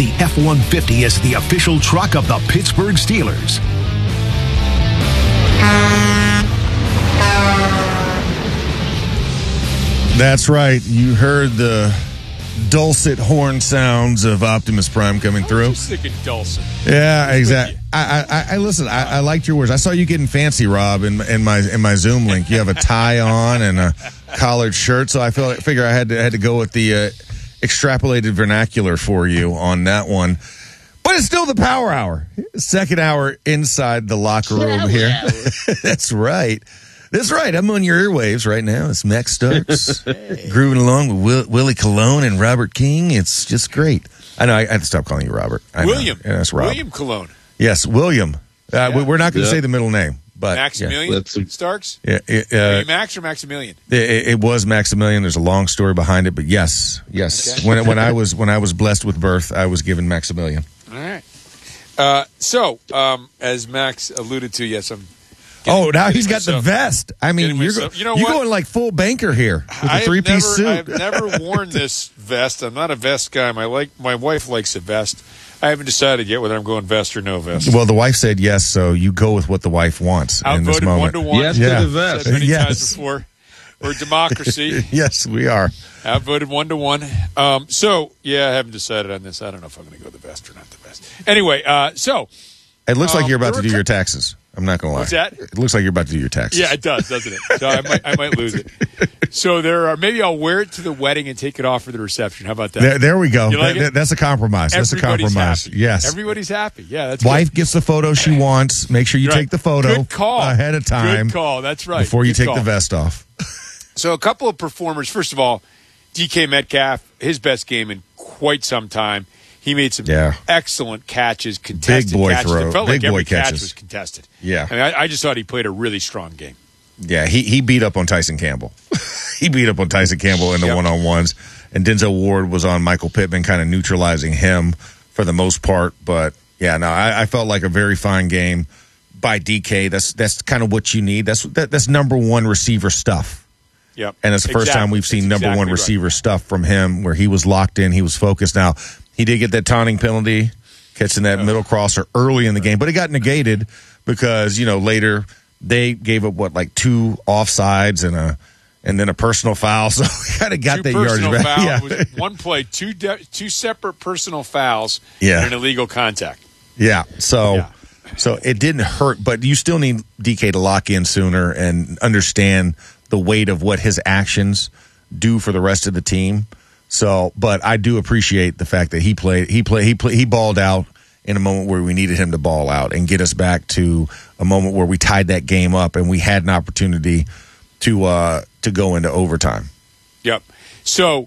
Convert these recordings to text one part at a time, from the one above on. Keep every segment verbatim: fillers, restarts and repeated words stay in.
the F one fifty is the official truck of the Pittsburgh Steelers. That's right. You heard the dulcet horn sounds of Optimus Prime coming through. I was just thinking dulcet. Yeah, exactly. I, I, I listen. I, I liked your words. I saw you getting fancy, Rob, in, in my in my Zoom link. You have a tie on and a collared shirt, so I feel figure I had to had to go with the uh, extrapolated vernacular for you on that one. But it's still the Power Hour, second hour inside the locker room here. That's right. That's right. I'm on your airwaves right now. It's Max Starks hey. grooving along with Will, Willie Colon and Robert King. It's just great. I know. I, I have to stop calling you Robert. I William. Yeah, that's Rob. William Colon. Yes, William. Uh, yeah. we, we're not going to yeah. say the middle name, but Maximilian yeah. Starks. Yeah, it, uh, Are you Max or Maximilian? It, it was Maximilian. There's a long story behind it, but yes, yes. Okay. When when I was when I was blessed with birth, I was given Maximilian. All right. Uh, so, um, as Max alluded to, yes, I'm. Getting, oh, now he's got myself, the vest. I mean, you're, myself, you know you're what? going like full banker here with I a three-piece suit. I've never worn this vest. I'm not a vest guy. My like my wife likes a vest. I haven't decided yet whether I'm going vest or no vest. Well, the wife said yes, so you go with what the wife wants in this Outvoted moment. one to one. Yes yeah. to the vest. Said many Yes. times before. We're democracy. Yes, we are. Outvoted one to one. Um, so yeah, I haven't decided on this. I don't know if I'm going to go the vest or not the vest. Anyway, uh, so It looks um, like you're about to do co- your taxes. I'm not going to lie. What's that? It looks like you're about to do your taxes. Yeah, it does, doesn't it? So I might, I might lose it. So there are. Maybe I'll wear it to the wedding and take it off for the reception. How about that? There, there we go. You like That- it? that's a compromise. That's a Everybody's compromise. happy. Yes. Everybody's happy. Yeah, that's Wife good. gets the photo she wants. Make sure you Right. take the photo Good call. ahead of time. Good call. That's right. Before you Good take call. the vest off. So a couple of performers. First of all, D K Metcalf, his best game in quite some time. He made some Yeah. excellent catches, contested Big boy catches. throw. It felt Big like every boy catch catches. was contested. Yeah. I mean, I, I just thought he played a really strong game. Yeah, he, he beat up on Tyson Campbell. he beat up on Tyson Campbell in the Yep. one-on-ones. And Denzel Ward was on Michael Pittman, kind of neutralizing him for the most part. But, yeah, no, I, I felt like a very fine game by D K. That's that's kind of what you need. That's that, that's number one receiver stuff. Yep. And it's the first Exactly. time we've seen That's number exactly one right. receiver stuff from him where he was locked in, he was focused. Now, he did get that taunting penalty, catching that middle crosser early in the game, but it got negated because, you know, later they gave up, what, like two offsides and a and then a personal foul. So he kind of got Two that yardage personal back. fouls. Yeah. It was one play, two de- two separate personal fouls Yeah. and an illegal contact. Yeah. So Yeah. so it didn't hurt, but you still need D K to lock in sooner and understand the weight of what his actions do for the rest of the team. So, but I do appreciate the fact that he played, he played, he played, he balled out in a moment where we needed him to ball out and get us back to a moment where we tied that game up and we had an opportunity to uh, to go into overtime. Yep. So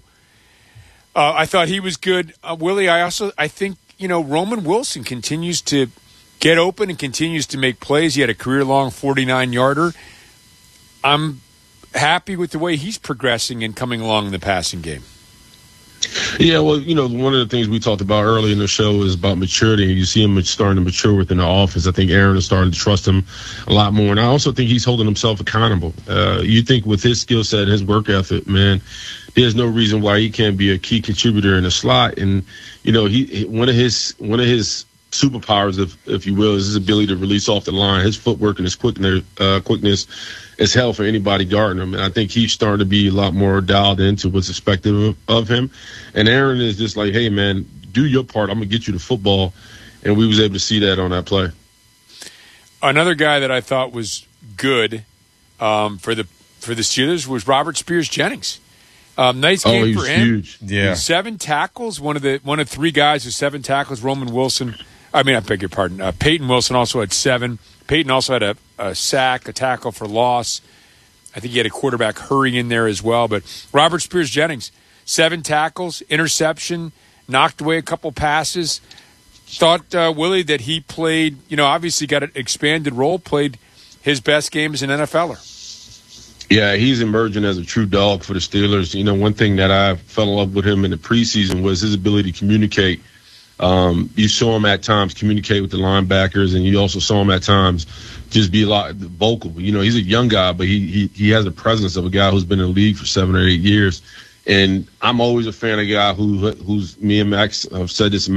uh, I thought he was good, uh, Willie. I also I think you know Roman Wilson continues to get open and continues to make plays. He had a career long forty-nine yarder. I'm happy with the way he's progressing and coming along in the passing game. Yeah, well, you know, one of the things we talked about early in the show is about maturity. You see him starting to mature within the offense. I think Aaron is starting to trust him a lot more. And I also think he's holding himself accountable. Uh, you think with his skill set and his work ethic, man, there's no reason why he can't be a key contributor in the slot. And, you know, he one of his one of his superpowers, if if you will, is his ability to release off the line. His footwork and his quickness, uh, quickness is hell for anybody guarding him. And I think he's starting to be a lot more dialed into what's expected of, of him. And Aaron is just like, hey, man, do your part. I'm going to get you the football. And we was able to see that on that play. Another guy that I thought was good um, for the for the Steelers was Robert Spears Jennings. Um, nice game oh, he for was him. huge. Yeah. Seven tackles. One of the one of three guys with seven tackles. Roman Wilson. I mean, I beg your pardon. Uh, Peyton Wilson also had seven. Peyton also had a, a sack, a tackle for loss. I think he had a quarterback hurry in there as well. But Robert Spears Jennings, seven tackles, interception, knocked away a couple passes. Thought, uh, Willie, that he played, you know, obviously got an expanded role, played his best game as an N F L er. Yeah, he's emerging as a true dog for the Steelers. You know, one thing that I fell in love with him in the preseason was his ability to communicate. Um, you saw him at times communicate with the linebackers, and you also saw him at times just be a lot vocal. You know, he's a young guy, but he he, he has the presence of a guy who's been in the league for seven or eight years. And I'm always a fan of a guy who who's me and Max have said this